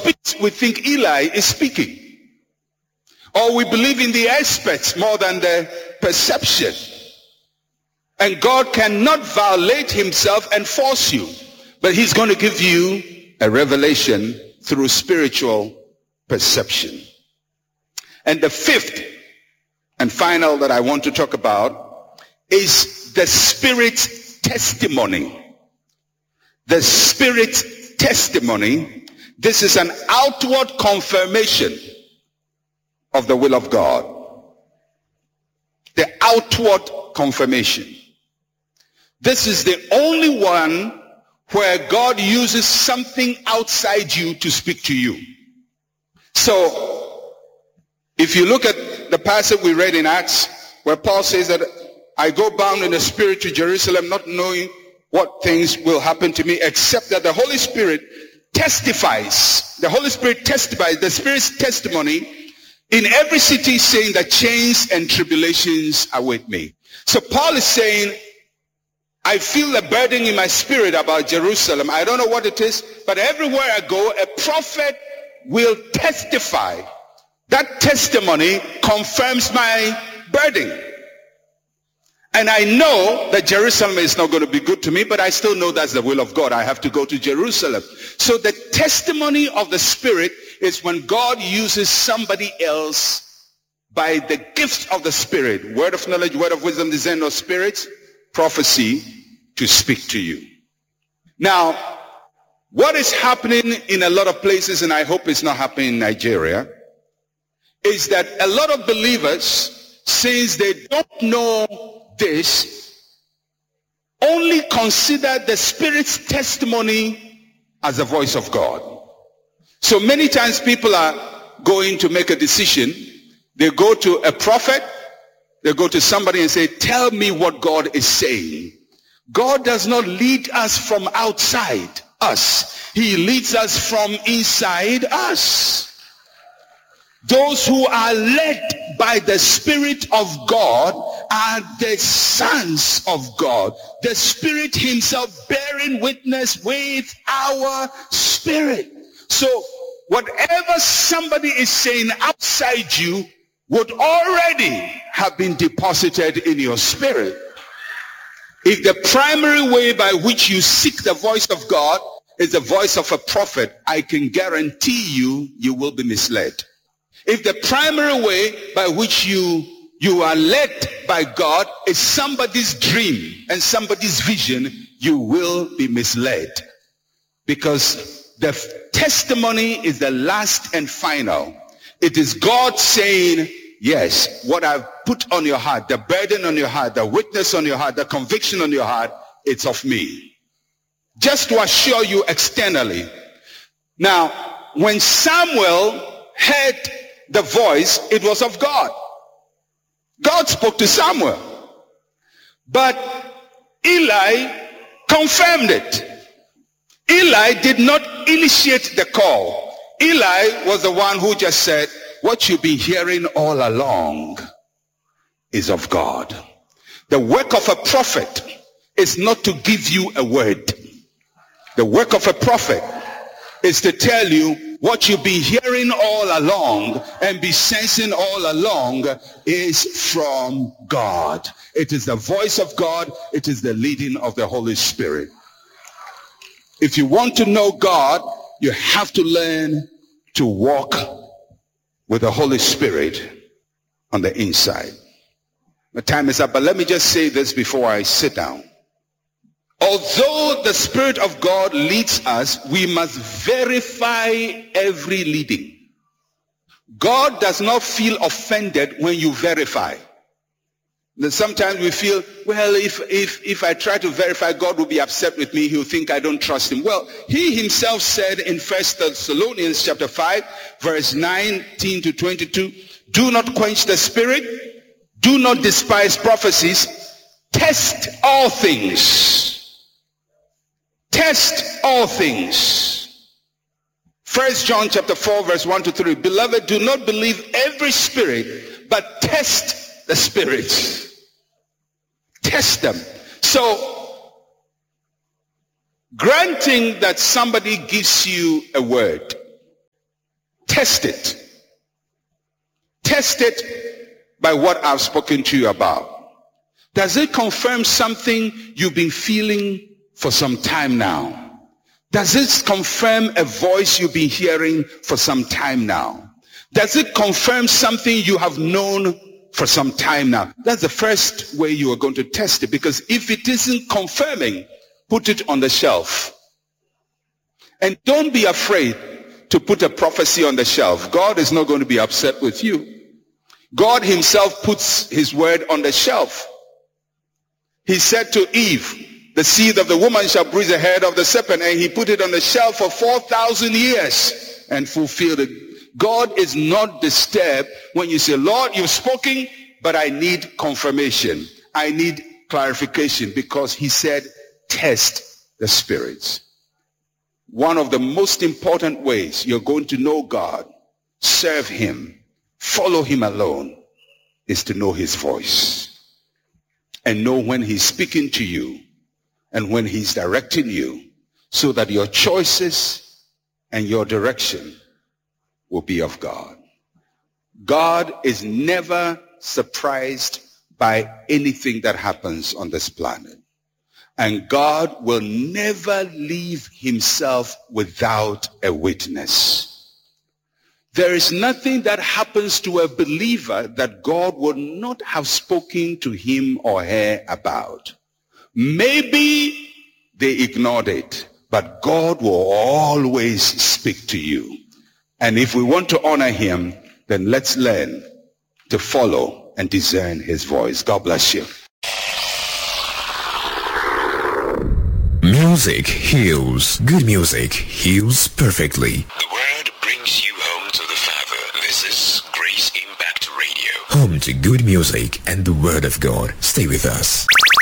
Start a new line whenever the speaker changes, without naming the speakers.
speaks, we think Eli is speaking. Or we believe in the experts more than the perception. And God cannot violate himself and force you. But he's going to give you a revelation through spiritual perception. And the fifth and final that I want to talk about is the Spirit's testimony. The Spirit's testimony. This is an outward confirmation of the will of God. The outward confirmation. This is the only one where God uses something outside you to speak to you. So, if you look at the passage we read in Acts, where Paul says that I go bound in the Spirit to Jerusalem, not knowing what things will happen to me, except that the Holy Spirit testifies. The Holy Spirit testifies, the Spirit's testimony in every city, saying that chains and tribulations await me. So Paul is saying, I feel a burden in my spirit about Jerusalem. I don't know what it is, but everywhere I go, a prophet will testify. That testimony confirms my burden. And I know that Jerusalem is not going to be good to me, but I still know that's the will of God. I have to go to Jerusalem. So the testimony of the Spirit is when God uses somebody else by the gift of the Spirit, word of knowledge, word of wisdom, discernment of spirits, prophecy, to speak to you. Now, what is happening in a lot of places, and I hope it's not happening in Nigeria, is that a lot of believers, since they don't know this, only consider the Spirit's testimony as the voice of God. So many times people are going to make a decision. They go to a prophet, they go to somebody and say, tell me what God is saying. God does not lead us from outside us. He leads us from inside us. Those who are led by the Spirit of God are the sons of God. The Spirit himself bearing witness with our spirit. So whatever somebody is saying outside you would already have been deposited in your spirit. If the primary way by which you seek the voice of God is the voice of a prophet, I can guarantee you, you will be misled. If the primary way by which you are led by God is somebody's dream and somebody's vision, you will be misled. Because the testimony is the last and final. It is God saying, yes, what I've put on your heart, the burden on your heart, the witness on your heart, the conviction on your heart, it's of me. Just to assure you externally. Now, when Samuel heard the voice, it was of God. God spoke to Samuel. But Eli confirmed it. Eli did not initiate the call. Eli was the one who just said, what you've been hearing all along is of God. The work of a prophet is not to give you a word. The work of a prophet is to tell you what you've been hearing all along and be sensing all along is from God. It is the voice of God. It is the leading of the Holy Spirit. If you want to know God, you have to learn to walk with the Holy Spirit on the inside. My time is up, but let me just say this before I sit down. Although the Spirit of God leads us, we must verify every leading. God does not feel offended when you verify. Sometimes we feel, well, if I try to verify, God will be upset with me. He'll think I don't trust him. Well, he himself said in 1 Thessalonians chapter 5, verse 19 to 22, do not quench the spirit. Do not despise prophecies. Test all things. Test all things. 1 John chapter 4, verse 1 to 3. Beloved, do not believe every spirit, but test the spirits. Test them. So, granting that somebody gives you a word, Test it. Test it by what I've spoken to you about. Does it confirm something you've been feeling for some time now? Does it confirm a voice you've been hearing for some time now? Does it confirm something you have known for some time now? That's the first way you are going to test it, because if it isn't confirming, put it on the shelf. And don't be afraid to put a prophecy on the shelf. God is not going to be upset with you. God himself puts his word on the shelf. He said to Eve, the seed of the woman shall bruise the head of the serpent, and he put it on the shelf for 4,000 years and fulfilled it. God is not disturbed when you say, Lord, you've spoken, but I need confirmation. I need clarification, because he said, test the spirits. One of the most important ways you're going to know God, serve him, follow him alone, is to know his voice and know when he's speaking to you and when he's directing you, so that your choices and your direction will be of God. God is never surprised by anything that happens on this planet. And God will never leave himself without a witness. There is nothing that happens to a believer that God would not have spoken to him or her about. Maybe they ignored it, but God will always speak to you. And if we want to honor him, then let's learn to follow and discern his voice. God bless you.
Music heals. Good music heals perfectly.
The word brings you home to the Father. This is Grace Impact Radio.
Home to good music and the word of God. Stay with us.